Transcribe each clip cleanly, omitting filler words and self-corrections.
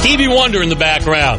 Stevie Wonder in the background.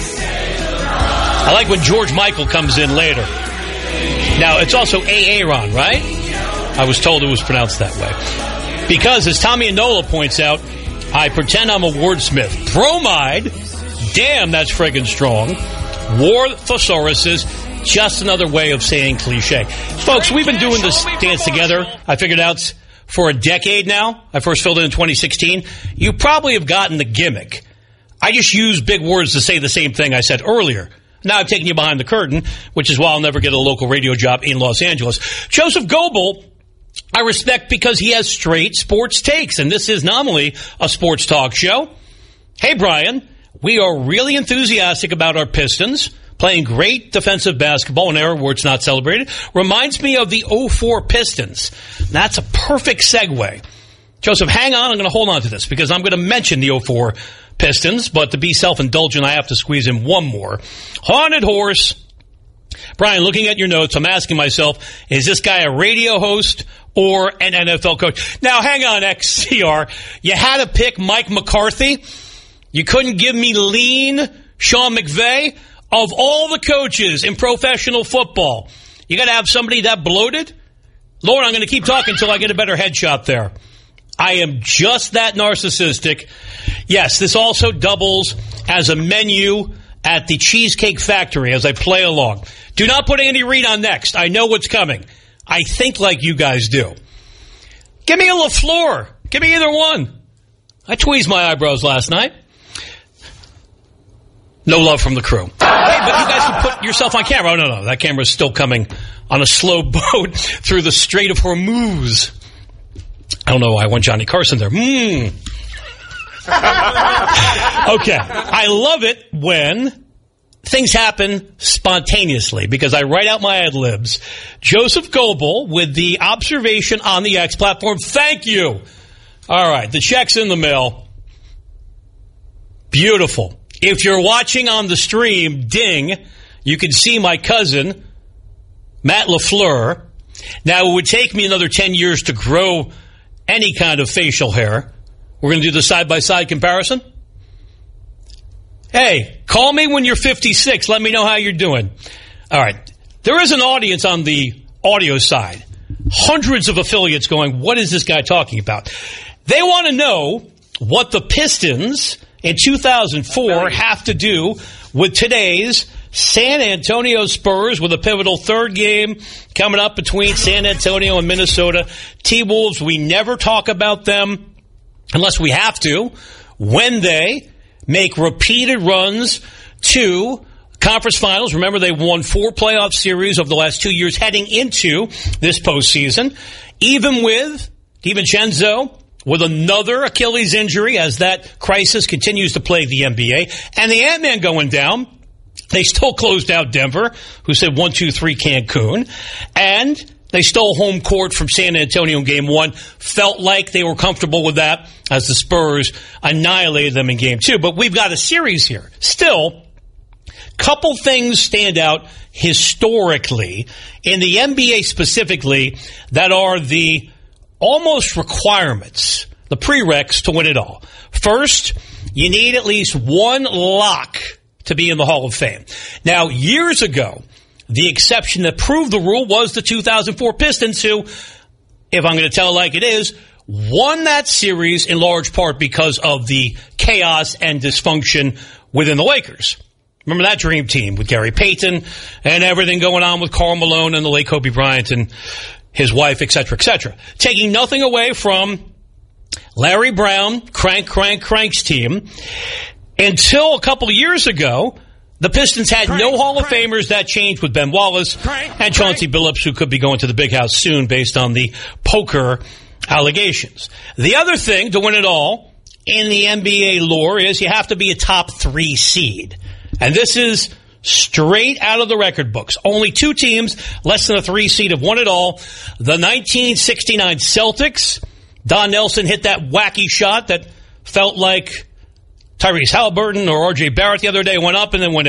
I like when George Michael comes in later. Now, it's also Aaron, right? I was told it was pronounced that way. Because, as Tommy Inola points out, I pretend I'm a wordsmith. Bromide, damn, that's friggin' strong. War thesauruses, just another way of saying cliche. Folks, we've been doing this dance together. I figured out for a decade now. I first filled in 2016. You probably have gotten the gimmick. I just use big words to say the same thing I said earlier. Now I'm taking you behind the curtain, which is why I'll never get a local radio job in Los Angeles. Joseph Goebel, I respect because he has straight sports takes, and this is nominally a sports talk show. Hey, Brian, we are really enthusiastic about our Pistons playing great defensive basketball in an era where it's not celebrated. Reminds me of the 04 Pistons. That's a perfect segue. Joseph, hang on. I'm going to hold on to this because I'm going to mention the 04 Pistons, but to be self-indulgent, I have to squeeze in one more. Haunted Horse. Brian, looking at your notes, I'm asking myself, is this guy a radio host or an NFL coach? Now, hang on, XCR. You had to pick Mike McCarthy. You couldn't give me lean Sean McVay. Of all the coaches in professional football, you got to have somebody that bloated? Lord, I'm going to keep talking until I get a better headshot there. I am just that narcissistic. Yes, this also doubles as a menu at the Cheesecake Factory as I play along. Do not put Andy Reid on next. I know what's coming. I think like you guys do. Give me a LaFleur. Give me either one. I tweezed my eyebrows last night. No love from the crew. Hey, but you guys can put yourself on camera. Oh, no. That camera's still coming on a slow boat through the Strait of Hormuz. I don't know why I want Johnny Carson there. Okay. I love it when things happen spontaneously because I write out my ad-libs. Joseph Goebel with the observation on the X platform. Thank you. All right. The check's in the mail. Beautiful. If you're watching on the stream, ding, you can see my cousin, Matt LaFleur. Now, it would take me another 10 years to grow any kind of facial hair. We're going to do the side-by-side comparison. Hey, call me when you're 56. Let me know how you're doing. All right. There is an audience on the audio side. Hundreds of affiliates going, what is this guy talking about? They want to know what the Pistons in 2004 have to do with today's San Antonio Spurs with a pivotal third game coming up between San Antonio and Minnesota. T-Wolves, we never talk about them unless we have to. When they make repeated runs to conference finals. Remember, they won 4 playoff series over the last 2 years heading into this postseason. Even with DiVincenzo with another Achilles injury as that crisis continues to plague the NBA. And the Ant-Man going down, they still closed out Denver, who said 1-2-3 Cancun. And they stole home court from San Antonio in Game 1. Felt like they were comfortable with that as the Spurs annihilated them in Game 2. But we've got a series here. Still, couple things stand out historically in the NBA specifically that are the almost requirements, the prereqs to win it all. First, you need at least one lock to be in the Hall of Fame. Now, years ago, the exception that proved the rule was the 2004 Pistons, who, if I'm going to tell it like it is, won that series in large part because of the chaos and dysfunction within the Lakers. Remember that dream team with Gary Payton and everything going on with Karl Malone and the late Kobe Bryant and his wife, et cetera, et cetera. Taking nothing away from Larry Brown, Crank's team. Until a couple of years ago, the Pistons had no Hall of Famers. That changed with Ben Wallace and Chauncey Billups, who could be going to the big house soon based on the poker allegations. The other thing to win it all in the NBA lore is you have to be a top 3 seed. And this is straight out of the record books. Only 2 teams, less than a 3 seed, have won it all. The 1969 Celtics. Don Nelson hit that wacky shot that felt like Tyrese Halliburton or R.J. Barrett the other day, went up and then went